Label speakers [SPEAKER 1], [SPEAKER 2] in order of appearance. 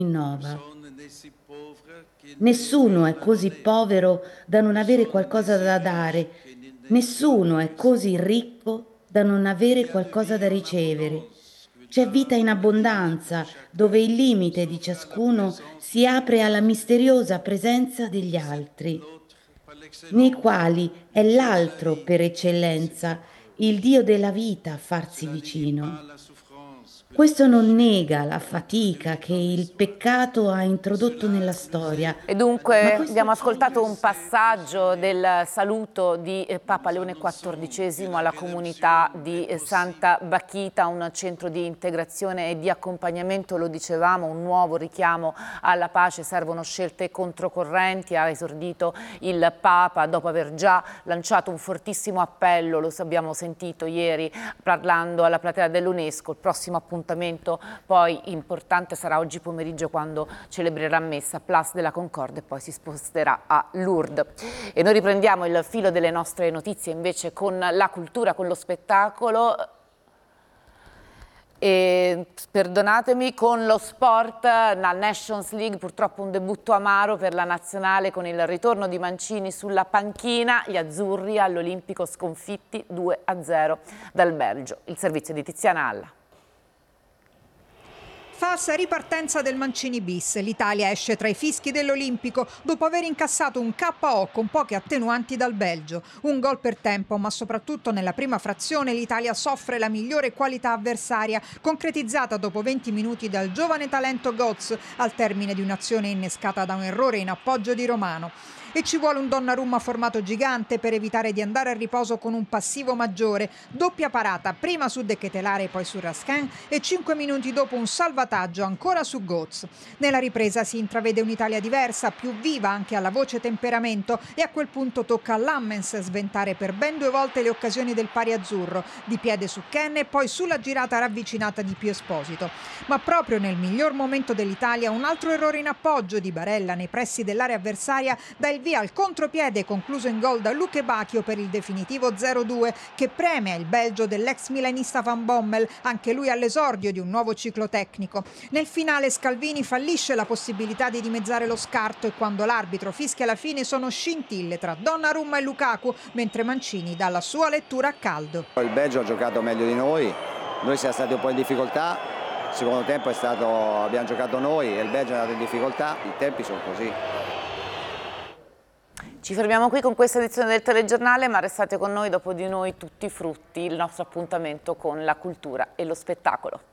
[SPEAKER 1] innova. Nessuno è così povero da non avere qualcosa da dare, nessuno è così ricco da non avere qualcosa da ricevere. C'è vita in abbondanza, dove il limite di ciascuno si apre alla misteriosa presenza degli altri, nei quali è l'altro per eccellenza, il Dio della vita a farsi vicino. Questo non nega la fatica che il peccato ha introdotto nella storia,
[SPEAKER 2] E
[SPEAKER 1] ma
[SPEAKER 2] dunque
[SPEAKER 1] questo
[SPEAKER 2] abbiamo ascoltato un passaggio del saluto di Papa Leone XIV alla comunità di Santa Bachita, un centro di integrazione e di accompagnamento, lo dicevamo, un nuovo richiamo alla pace, servono scelte controcorrenti, ha esordito il Papa dopo aver già lanciato un fortissimo appello, lo abbiamo sentito ieri parlando alla platea dell'UNESCO. Il prossimo appuntamento poi importante sarà oggi pomeriggio quando celebrerà messa Place de la Concorde e poi si sposterà a Lourdes. E noi riprendiamo il filo delle nostre notizie invece con la cultura, con lo spettacolo. E perdonatemi, con lo sport, la Nations League, purtroppo un debutto amaro per la nazionale con il ritorno di Mancini sulla panchina, gli azzurri all'Olimpico sconfitti 2-0 dal Belgio. Il servizio di Tiziana Alla.
[SPEAKER 3] Falsa ripartenza del Mancini bis. L'Italia esce tra i fischi dell'Olimpico dopo aver incassato un KO con poche attenuanti dal Belgio. Un gol per tempo, ma soprattutto nella prima frazione l'Italia soffre la migliore qualità avversaria, concretizzata dopo 20 minuti dal giovane talento Götze al termine di un'azione innescata da un errore in appoggio di Romano. E ci vuole un Donnarumma formato gigante per evitare di andare a riposo con un passivo maggiore. Doppia parata, prima su De Ketelare e poi su Raskin e 5 minuti dopo un salvataggio ancora su Götze. Nella ripresa si intravede un'Italia diversa, più viva anche alla voce temperamento e a quel punto tocca all'Hammens sventare per ben 2 volte le occasioni del pari azzurro, di piede su Ken e poi sulla girata ravvicinata di Pio Esposito. Ma proprio nel miglior momento dell'Italia un altro errore in appoggio di Barella nei pressi dell'area avversaria dà il via al contropiede concluso in gol da Luke Bacchio per il definitivo 0-2 che premia il Belgio dell'ex milanista Van Bommel, anche lui all'esordio di un nuovo ciclo tecnico. Nel finale Scalvini fallisce la possibilità di dimezzare lo scarto e quando l'arbitro fischia la fine sono scintille tra Donnarumma e Lukaku, mentre Mancini dà la sua lettura a caldo.
[SPEAKER 4] Il Belgio ha giocato meglio di noi siamo stati un po' in difficoltà, il secondo tempo abbiamo giocato noi e il Belgio è andato in difficoltà, i tempi sono così.
[SPEAKER 2] Ci fermiamo qui con questa edizione del telegiornale, ma restate con noi, dopo di noi tutti i frutti, il nostro appuntamento con la cultura e lo spettacolo.